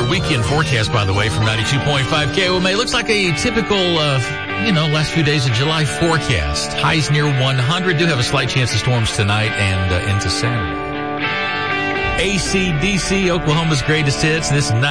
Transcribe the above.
your weekend forecast, by the way, from 92.5 KOMA. It looks like a typical, last few days of July forecast. Highs near 100. Do have a slight chance of storms tonight and into Saturday. AC/DC, Oklahoma's greatest hits. This is